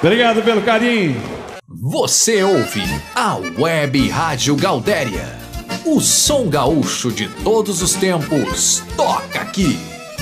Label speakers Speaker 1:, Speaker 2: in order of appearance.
Speaker 1: Obrigado pelo carinho.
Speaker 2: Você ouve a Web Rádio Gaudéria. O som gaúcho de todos os tempos toca aqui.